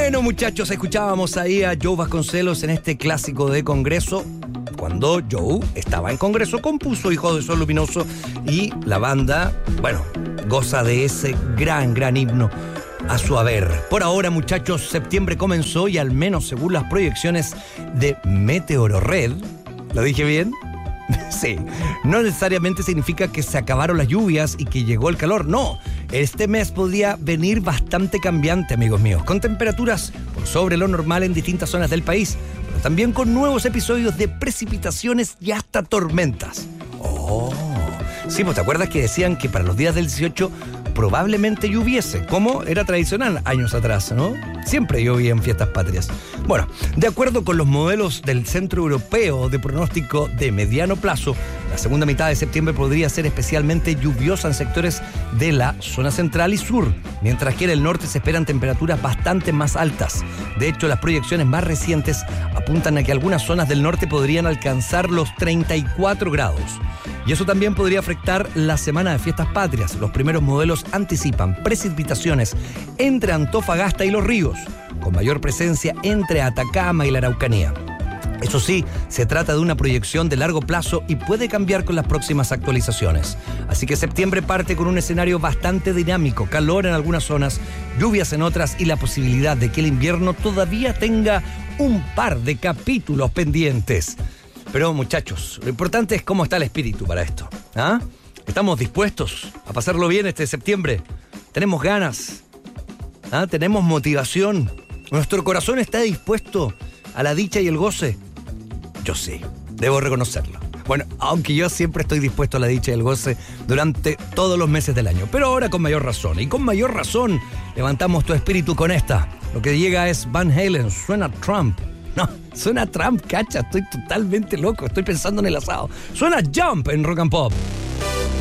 Bueno, muchachos, escuchábamos ahí a Joe Vasconcelos en este clásico de Congreso. Cuando Joe estaba en Congreso, compuso Hijo de Sol Luminoso y la banda, bueno, goza de ese gran himno a su haber. Por ahora, muchachos, septiembre comenzó y al menos según las proyecciones de Meteorored, ¿lo dije bien? Sí, no necesariamente significa que se acabaron las lluvias y que llegó el calor, no. Este mes podría venir bastante cambiante, amigos míos, con temperaturas por sobre lo normal en distintas zonas del país, pero también con nuevos episodios de precipitaciones y hasta tormentas. Oh, sí, pues te acuerdas que decían que para los días del 18 probablemente lloviese, como era tradicional años atrás, ¿no? Siempre llovía en fiestas patrias. Bueno, de acuerdo con los modelos del Centro Europeo de Pronóstico de Mediano Plazo, la segunda mitad de septiembre podría ser especialmente lluviosa en sectores de la zona central y sur, mientras que en el norte se esperan temperaturas bastante más altas. De hecho, las proyecciones más recientes apuntan a que algunas zonas del norte podrían alcanzar los 34 grados. Y eso también podría afectar la semana de fiestas patrias. Los primeros modelos anticipan precipitaciones entre Antofagasta y Los Ríos, con mayor presencia entre Atacama y la Araucanía. Eso sí, se trata de una proyección de largo plazo y puede cambiar con las próximas actualizaciones. Así que septiembre parte con un escenario bastante dinámico, calor en algunas zonas, lluvias en otras y la posibilidad de que el invierno todavía tenga un par de capítulos pendientes. Pero muchachos, lo importante es cómo está el espíritu para esto. ¿Ah? ¿Estamos dispuestos a pasarlo bien este septiembre? ¿Tenemos ganas? ¿Ah? ¿Tenemos motivación? ¿Nuestro corazón está dispuesto a la dicha y el goce? Yo sí, debo reconocerlo. Bueno, aunque yo siempre estoy dispuesto a la dicha y el goce durante todos los meses del año, pero ahora con mayor razón. Y con mayor razón levantamos tu espíritu con esta. Lo que llega es Van Halen, suena Trump. No, suena Trump, cacha, estoy totalmente loco, estoy pensando en el asado. Suena Jump en Rock and Pop.